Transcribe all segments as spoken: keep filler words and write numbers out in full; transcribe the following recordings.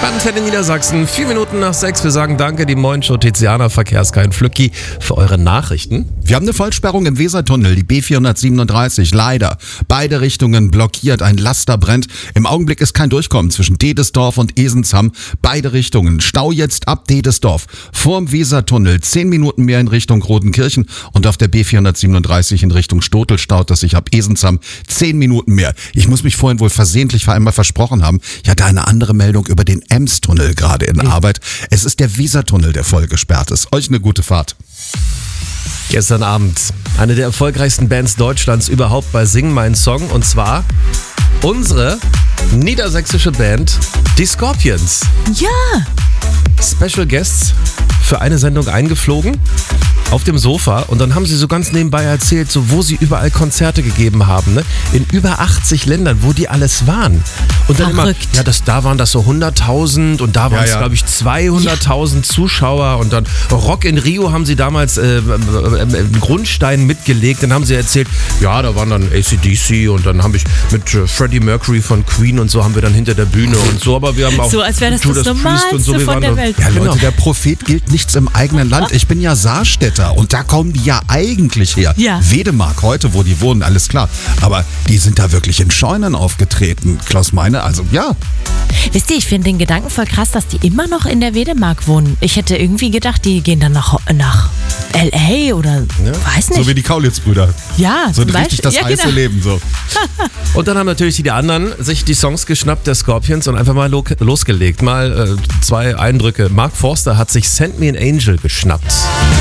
Antenne Niedersachsen, vier Minuten nach sechs. Wir sagen danke, die Moin Show Tiziana, Verkehrskein Flücki, für eure Nachrichten. Wir haben eine Vollsperrung im Wesertunnel, die B vierhundertsiebenunddreißig, leider. Beide Richtungen blockiert, ein Laster brennt. Im Augenblick ist kein Durchkommen zwischen Dedesdorf und Esensham. Beide Richtungen. Stau jetzt ab Dedesdorf. Vorm Wesertunnel zehn Minuten mehr in Richtung Rodenkirchen und auf der B vierhundertsiebenunddreißig in Richtung Stotel staut es sich ab Esensham zehn Minuten mehr. Ich muss mich vorhin wohl versehentlich einmal versprochen haben. Ich hatte eine andere Meldung über den Emstunnel gerade in Arbeit. Es ist der Wesertunnel, der voll gesperrt ist. Euch eine gute Fahrt. Gestern Abend eine der erfolgreichsten Bands Deutschlands überhaupt bei Sing Mein Song, und zwar unsere niedersächsische Band, die Scorpions. Ja! Special Guests für eine Sendung eingeflogen auf dem Sofa, und dann haben sie so ganz nebenbei erzählt, so wo sie überall Konzerte gegeben haben, ne? In über achtzig Ländern, wo die alles waren. Und dann Verrückt. immer, ja, das, da waren das so hunderttausend und da waren es, Ja, ja. glaube ich, zweihunderttausend Zuschauer, und dann Rock in Rio haben sie damals äh, äh, einen Grundstein mitgelegt. Dann haben sie erzählt, ja, da waren dann A C D C, und dann habe ich mit äh, Freddie Mercury von Queen und so haben wir dann hinter der Bühne und so, aber wir haben auch So, als wäre das Judas das Priest und so. Normalste Wir von waren der da- Welt. Ja, Leute, Genau. der Prophet gilt nichts im eigenen Land. Ich bin ja Saarstädter und da kommen die ja eigentlich her. Ja. Wedemark, heute, wo die wohnen, alles klar. Aber die sind da wirklich in Scheunen aufgetreten. Klaus Meine, also ja. Wisst ihr, ich finde den Gedanken voll krass, dass die immer noch in der Wedemark wohnen. Ich hätte irgendwie gedacht, die gehen dann nach, nach L A oder weiß nicht. So wie die Kaulitz-Brüder. ja, So zum richtig Beispiel. das ja, heiße genau. Leben so. Und dann haben natürlich die anderen sich die Songs geschnappt, der Scorpions, und einfach mal lo- losgelegt. Mal äh, zwei Eindrücke. Mark Forster hat sich Send Me an Angel geschnappt.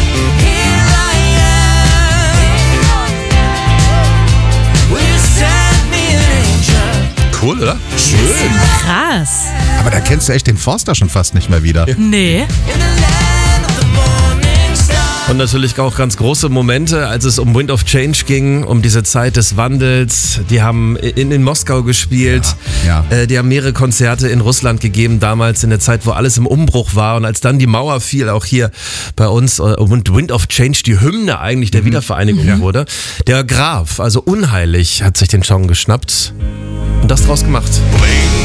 Cool, oder? Schön. Krass. Aber da kennst du echt den Forster schon fast nicht mehr wieder. Nee. Und natürlich auch ganz große Momente, als es um Wind of Change ging, um diese Zeit des Wandels. Die haben in, in Moskau gespielt. Ja, ja. Äh, die haben mehrere Konzerte in Russland gegeben, damals in der Zeit, wo alles im Umbruch war. Und als dann die Mauer fiel, auch hier bei uns, äh, und Wind of Change, die Hymne eigentlich der Wiedervereinigung Ja. wurde. Der Graf, also Unheilig, hat sich den Song geschnappt und das draus gemacht.